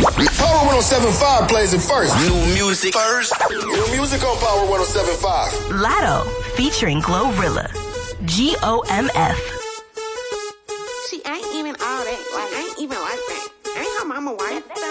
Power 107.5 plays it first. New music first. New music on Power 107.5. Latto featuring Glorilla. GOMF. She ain't even all that. Like, ain't even like that. Ain't her mama wife.